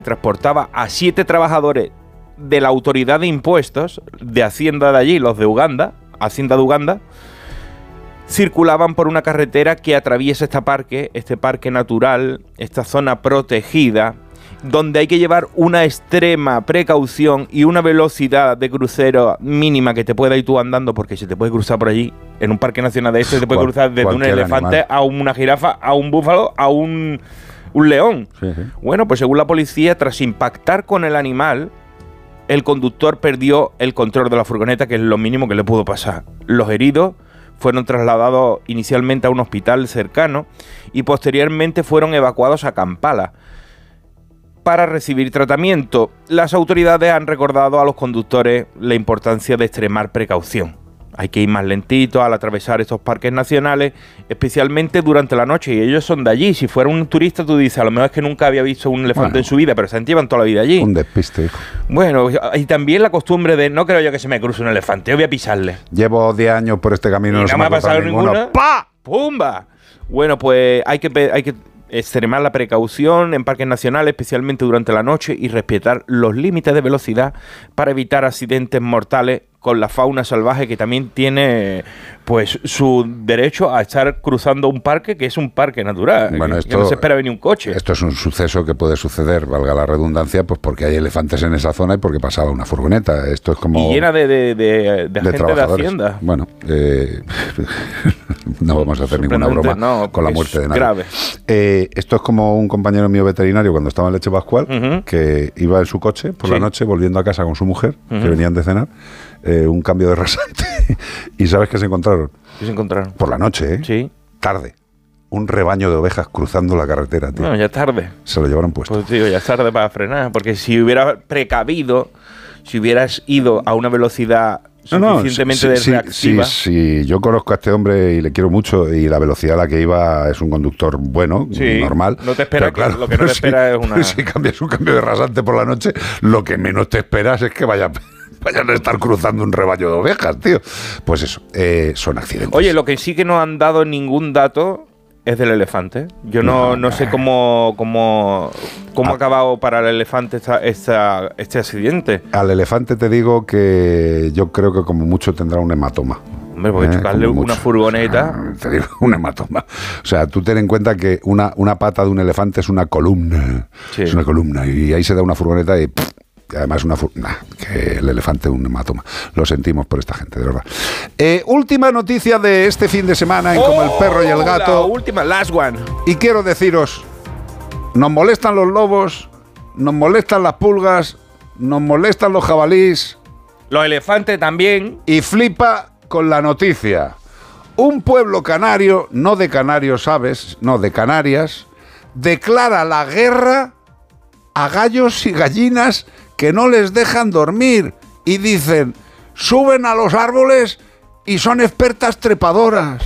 transportaba a 7 trabajadores de la autoridad de impuestos de Hacienda de allí, los de Uganda, Hacienda de Uganda, circulaban por una carretera que atraviesa este parque natural, esta zona protegida, donde hay que llevar una extrema precaución y una velocidad de crucero mínima que te pueda ir tú andando, porque se te puede cruzar por allí, en un parque nacional de este, te puede cruzar desde un elefante animal a una jirafa, a un búfalo, a un león. Sí. Bueno, pues según la policía, tras impactar con el animal, el conductor perdió el control de la furgoneta, que es lo mínimo que le pudo pasar. Los heridos fueron trasladados inicialmente a un hospital cercano y posteriormente fueron evacuados a Kampala para recibir tratamiento. Las autoridades han recordado a los conductores la importancia de extremar precaución. Hay que ir más lentito al atravesar estos parques nacionales, especialmente durante la noche, y ellos son de allí. Si fuera un turista, tú dices, a lo mejor es que nunca había visto un elefante en su vida, pero se llevan toda la vida allí. Un despiste, hijo. Bueno, y también la costumbre de, no creo yo que se me cruce un elefante, yo voy a pisarle. Llevo 10 años por este camino y no se me ha pasado ninguno. ¡Pah! ¡Pumba! Bueno, pues hay que extremar la precaución en parques nacionales, especialmente durante la noche, y respetar los límites de velocidad para evitar accidentes mortales con la fauna salvaje, que también tiene pues su derecho a estar cruzando un parque que es un parque natural, bueno, que no se espera venir un coche. Esto es un suceso que puede suceder, valga la redundancia, pues porque hay elefantes en esa zona y porque pasaba una furgoneta. Esto es como... Y llena de agentes de Hacienda. Bueno, no vamos a hacer ninguna broma con la muerte de nadie. Grave. Esto es como un compañero mío veterinario cuando estaba en Leche Pascual, que iba en su coche por la noche volviendo a casa con su mujer, que venían de cenar, un cambio de rasante. ¿Y sabes qué se encontraron? ¿Qué se encontraron? Por la noche, Sí. Tarde. Un rebaño de ovejas cruzando la carretera, tío. Bueno, ya es tarde. Se lo llevaron puesto. Pues digo, ya es tarde para frenar, porque si hubieras precavido, si hubieras ido a una velocidad suficientemente reactiva... Sí, yo conozco a este hombre y le quiero mucho, y la velocidad a la que iba es un conductor bueno, normal. No te espera, claro, lo que no te espera es una... Si cambias un cambio de rasante por la noche, lo que menos te esperas es que vayan a estar cruzando un rebaño de ovejas, tío. Pues eso, son accidentes. Oye, lo que sí que no han dado ningún dato es del elefante. Yo no sé cómo ha acabado para el elefante este accidente. Al elefante te digo que yo creo que como mucho tendrá un hematoma. Hombre, porque chocarle una furgoneta... Te digo, un hematoma. O sea, tú ten en cuenta que una pata de un elefante es una columna. Sí. Es una columna. Y ahí se da una furgoneta y... además que el elefante es un hematoma. Lo sentimos por esta gente, de verdad. Última noticia de este fin de semana en Como el perro y el gato. La última, last one. Y quiero deciros, nos molestan los lobos, nos molestan las pulgas, nos molestan los jabalíes. Los elefantes también. Y flipa con la noticia. Un pueblo canario, no de Canarios, ¿sabes? No, de Canarias, declara la guerra a gallos y gallinas que no les dejan dormir y dicen, suben a los árboles y son expertas trepadoras.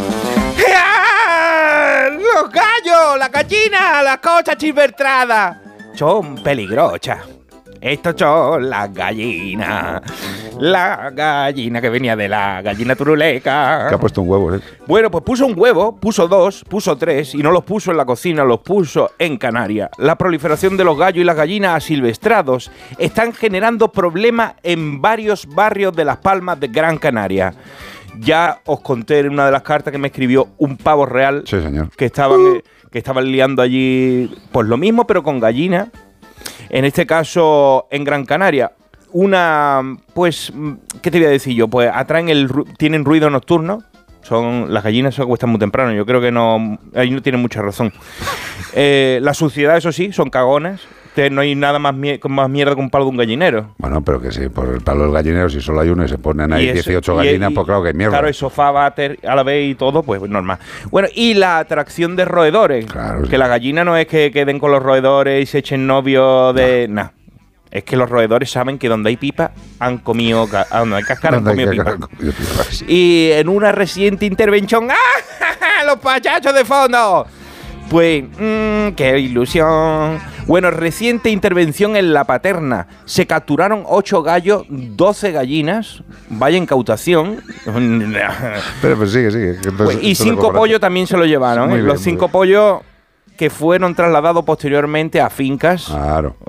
Los gallos, la gallina, la cosa chivertrada son peligrosas. Estos son las gallinas. La gallina que venía de la gallina turuleca. Que ha puesto un huevo, ¿eh? Bueno, pues puso un huevo, puso 2, puso 3 y no los puso en la cocina, los puso en Canarias. La proliferación de los gallos y las gallinas asilvestrados están generando problemas en varios barrios de Las Palmas de Gran Canaria. Ya os conté en una de las cartas que me escribió un pavo real. Sí, señor. Que estaban liando allí, pues lo mismo, pero con gallinas. En este caso, en Gran Canaria, pues, ¿qué te voy a decir yo? Pues tienen ruido nocturno. Las gallinas se acuestan muy temprano. Yo creo que ahí no tienen mucha razón. La suciedad, eso sí, son cagonas. No hay nada con más mierda que un palo de un gallinero. Bueno, pero que sí, por el palo del gallinero, si solo hay uno y se ponen ahí 18 gallinas, pues claro que hay mierda. Claro, y sofá, váter a la vez y todo, pues normal. Bueno, y la atracción de roedores. Claro, que las gallinas no es que queden con los roedores y se echen novio de... No. Es que los roedores saben que donde hay pipa han comido... donde hay cáscara han comido pipa. Y en una reciente intervención... ¡Ah! ¡Los pachachos de fondo! Pues, qué ilusión. Bueno, reciente intervención en La Paterna. Se capturaron 8 gallos, 12 gallinas. Vaya incautación. Pero pues sigue. Pues, y 5 pollos también se lo llevaron. Los 5 pollos que fueron trasladados posteriormente a fincas. Claro.